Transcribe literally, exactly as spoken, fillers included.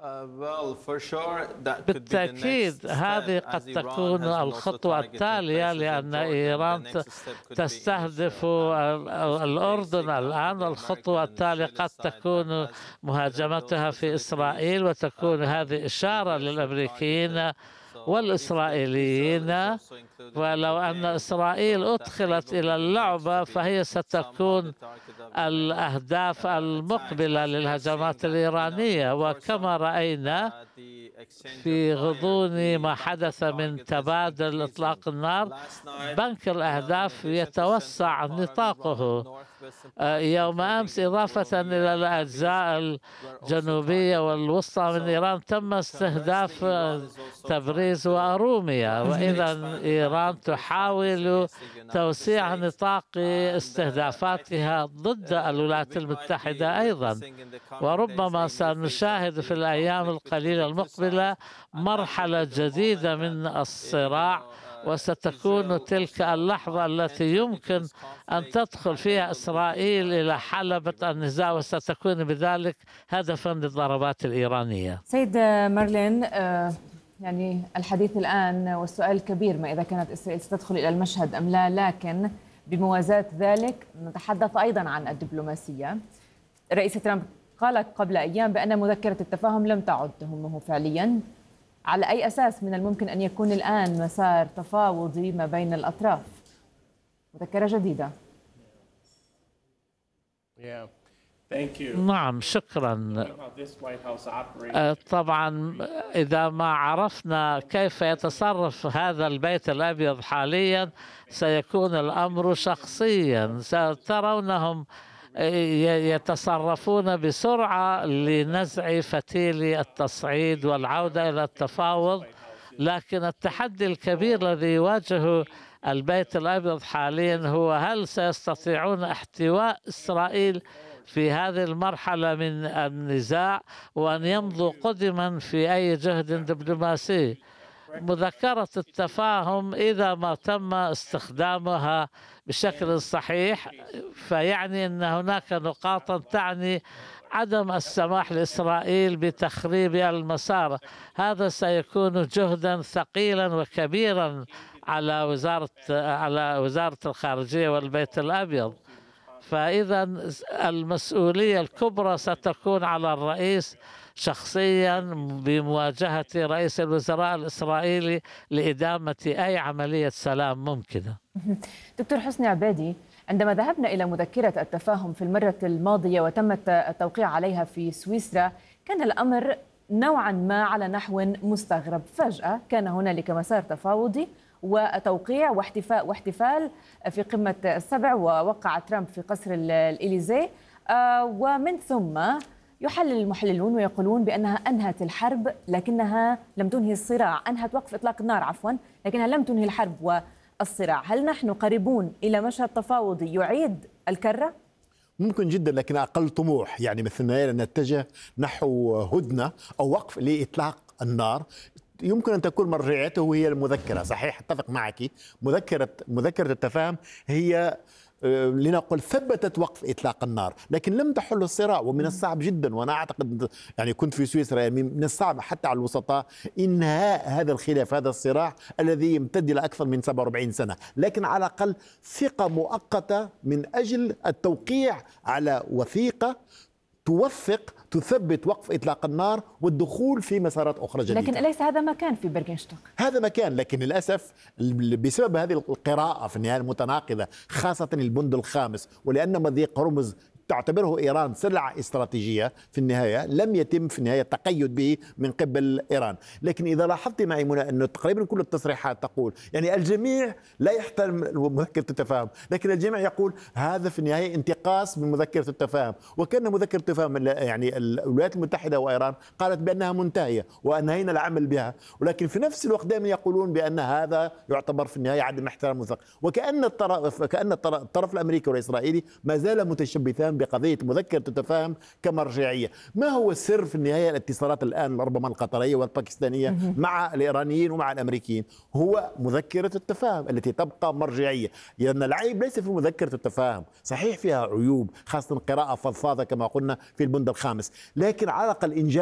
بالتأكيد هذه قد تكون الخطوة التالية، لأن إيران تستهدف الأردن الآن. الخطوة التالية قد تكون مهاجمتها في إسرائيل، وتكون هذه إشارة للأمريكيين والإسرائيليين. ولو أن إسرائيل أدخلت إلى اللعبة فهي ستكون الأهداف المقبلة للهجمات الإيرانية. وكما رأينا في غضون ما حدث من تبادل إطلاق النار، بنك الأهداف يتوسع نطاقه. يوم أمس إضافة إلى الأجزاء الجنوبية والوسطى من إيران تم استهداف تبريز وأروميا، وإذا إيران تحاول توسيع نطاق استهدافاتها ضد الولايات المتحدة أيضا. وربما سنشاهد في الأيام القليلة المقبلة مرحلة جديدة من الصراع، وستكون تلك اللحظة التي يمكن أن تدخل فيها إسرائيل إلى حلبة النزاع، وستكون بذلك هدفا للضربات الإيرانية. سيد مارلين، يعني الحديث الآن والسؤال الكبير ما إذا كانت إسرائيل ستدخل إلى المشهد أم لا، لكن بموازاة ذلك نتحدث أيضا عن الدبلوماسية. الرئيس ترامب قال قبل أيام بأن مذكرة التفاهم لم تعد تهمه فعليا. على أي أساس من الممكن أن يكون الآن مسار تفاوضي ما بين الأطراف؟ مذكرة جديدة. نعم، شكرا. طبعا إذا ما عرفنا كيف يتصرف هذا البيت الأبيض حاليا سيكون الأمر شخصيا. سترونهم يتصرفون بسرعة لنزع فتيل التصعيد والعودة إلى التفاوض. لكن التحدي الكبير الذي يواجهه البيت الأبيض حاليا هو هل سيستطيعون احتواء إسرائيل في هذه المرحلة من النزاع، وأن يمضوا قدما في أي جهد دبلوماسي. مذكرة التفاهم إذا ما تم استخدامها بشكل صحيح فيعني أن هناك نقاطا تعني عدم السماح لإسرائيل بتخريب المسار. هذا سيكون جهدا ثقيلا وكبيرا على وزارة على وزارة الخارجية والبيت الأبيض. فإذا المسؤولية الكبرى ستكون على الرئيس شخصيا بمواجهة رئيس الوزراء الإسرائيلي لإدامة أي عملية سلام ممكنة. دكتور حسني عبادي، عندما ذهبنا إلى مذكرة التفاهم في المرة الماضية وتم التوقيع عليها في سويسرا، كان الأمر نوعا ما على نحو مستغرب. فجأة كان هنالك مسار تفاوضي وتوقيع واحتفاء واحتفال في قمة السبع، ووقع ترامب في قصر الإليزيه، ومن ثم يحلل المحللون ويقولون بأنها أنهت الحرب لكنها لم تنهي الصراع، أنهت وقف إطلاق النار عفوا لكنها لم تنهي الحرب والصراع. هل نحن قريبون إلى مشهد تفاوضي يعيد الكرة؟ ممكن جدا، لكن أقل طموح. يعني مثلنا نتجه نحو هدنة أو وقف لإطلاق النار. يمكن أن تكون مرجعيته هي المذكرة. صحيح، أتفق معك، مذكرة مذكرة التفاهم هي لنقل ثبتت وقف إطلاق النار لكن لم تحل الصراع. ومن الصعب جدا، وأنا أعتقد يعني كنت في سويسرا، يعني من الصعب حتى على الوسطاء إنهاء هذا الخلاف، هذا الصراع الذي يمتد إلى أكثر من سبعة وأربعين سنة. لكن على الأقل ثقة مؤقتة من أجل التوقيع على وثيقة توثق تثبت وقف إطلاق النار والدخول في مسارات أخرى جديدة. لكن أليس هذا مكان في برغنشتوك؟ هذا مكان، لكن للأسف بسبب هذه القراءة في النهاية المتناقضة، خاصة البند الخامس، ولأن مضيق هرمز تعتبره إيران سلعة استراتيجية في النهاية، لم يتم في النهاية التقيد به من قبل إيران. لكن إذا لاحظت معي منى أنه تقريبا كل التصريحات تقول يعني الجميع لا يحترم مذكرة التفاهم، لكن الجميع يقول هذا في النهاية انتقاص من مذكرة التفاهم. وكان مذكرة التفاهم يعني الولايات المتحدة وإيران قالت بأنها منتهية وأنهينا العمل بها، ولكن في نفس الوقت دائما يقولون بأن هذا يعتبر في النهاية عدم احترام الموثق. وكأن الطرف كأن الطرف الأمريكي والإسرائيلي ما زال متشبثان بقضية مذكرة التفاهم كمرجعية. ما هو السر في النهاية الاتصالات الآن ربما القطرية والباكستانية مع الإيرانيين ومع الأمريكيين؟ هو مذكرة التفاهم التي تبقى مرجعية، لأن العيب ليس في مذكرة التفاهم، صحيح فيها عيوب خاصة قراءة فضفاضة كما قلنا في البند الخامس، لكن على الأقل إنجاز